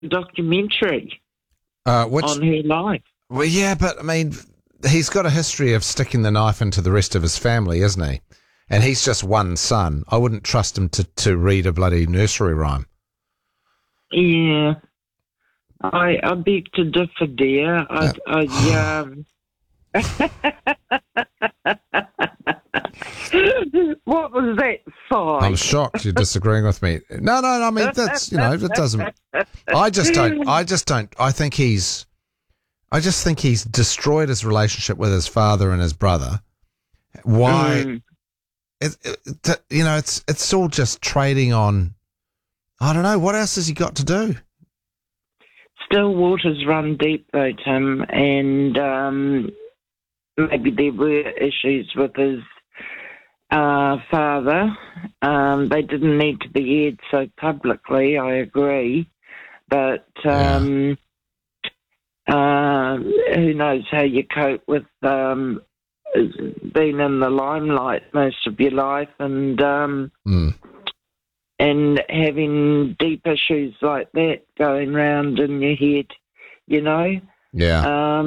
documentary Which, on her life. well, yeah, but I mean, he's got a history of sticking the knife into the rest of his family, isn't he? And he's just one son. I wouldn't trust him to read a bloody nursery rhyme. Yeah. I beg to differ, dear. What was that sigh? I'm shocked you're disagreeing with me. No. I mean, that's, it doesn't. I just don't. I just think he's destroyed his relationship with his father and his brother. Why? It's all just trading on. I don't know. What else has he got to do? Still waters run deep, though, Tim, and maybe there were issues with his father. They didn't need to be aired so publicly, I agree. But who knows how you cope with being in the limelight most of your life and having deep issues like that going round in your head, Yeah.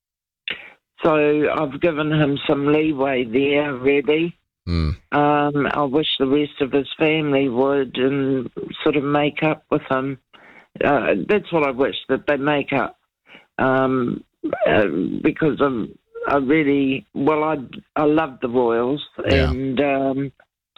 So I've given him some leeway there, really. I wish the rest of his family would and sort of make up with him. That's what I wish, that they make up. Because I really, I love the Royals, and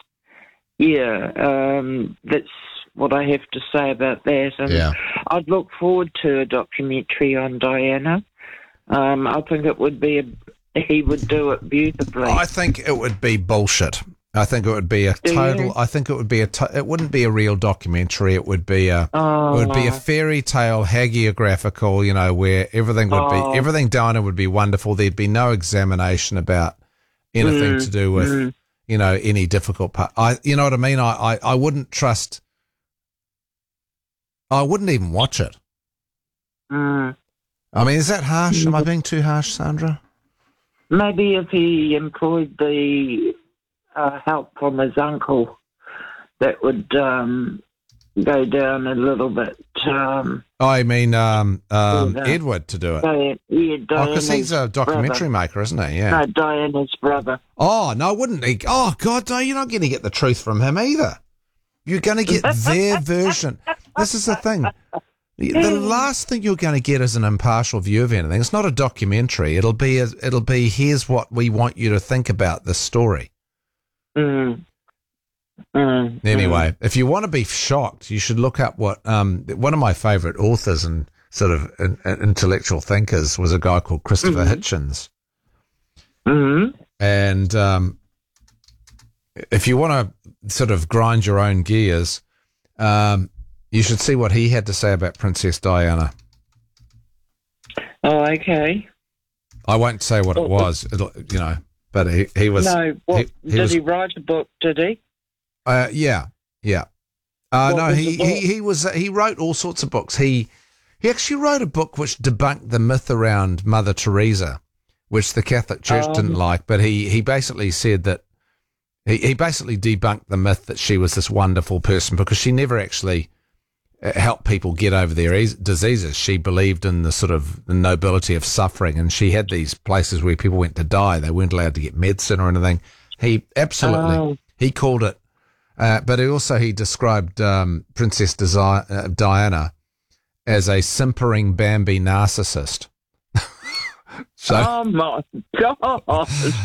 that's what I have to say about that. And I'd look forward to a documentary on Diana. I think he would do it beautifully. I think it would be bullshit. I think it would be a total. I think it would be it wouldn't be a real documentary. It would be a fairy tale, hagiographical. Where everything would be everything Diana would be wonderful. There'd be no examination about anything to do with any difficult part. You know what I mean? I wouldn't trust. I wouldn't even watch it. I mean, is that harsh? Am I being too harsh, Sandra? Maybe if he employed the help from his uncle, that would go down a little bit. I mean, Edward to do it. Because he's a documentary maker, isn't he? Yeah. No, Diana's brother. Oh, no, wouldn't he? Oh, God, no, you're not going to get the truth from him either. You're going to get their version. This is the thing. The last thing you're going to get is an impartial view of anything. It's not a documentary. It'll be here's what we want you to think about this story. Anyway, if you want to be shocked, you should look up what one of my favourite authors and sort of intellectual thinkers was a guy called Christopher Hitchens. And if you want to sort of grind your own gears, you should see what he had to say about Princess Diana. Oh, okay. I won't say what it was, but he was. No, did he write a book? Did he? Yeah. No, he wrote all sorts of books. He actually wrote a book which debunked the myth around Mother Teresa, which the Catholic Church didn't like. But he basically said that he basically debunked the myth that she was this wonderful person because she never actually helped people get over their diseases. She believed in the sort of the nobility of suffering, and she had these places where people went to die. They weren't allowed to get medicine or anything. He absolutely he called it. But he described Princess Diana as a simpering Bambi narcissist. Oh my God!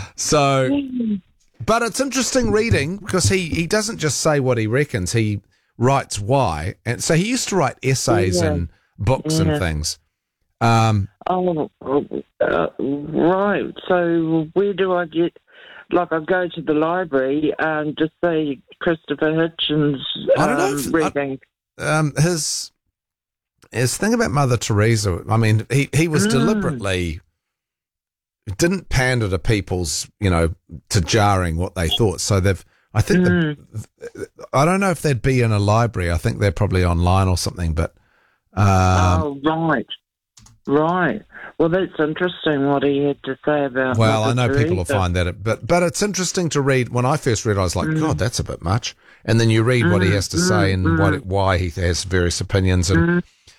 But it's interesting reading because he doesn't just say what he reckons; he writes why. And so he used to write essays and books and things. Right. So where do I get? Like, I go to the library and just say Christopher Hitchens reading. His thing about Mother Teresa, I mean, he was deliberately didn't pander to people's, to jarring what they thought. So I think I don't know if they'd be in a library. I think they're probably online or something. But right. Well, that's interesting what he had to say about. Well, Mother I know Teresa. people will find that, but it's interesting to read. When I first read it, I was like, God, that's a bit much. And then you read what he has to say and why he has various opinions. And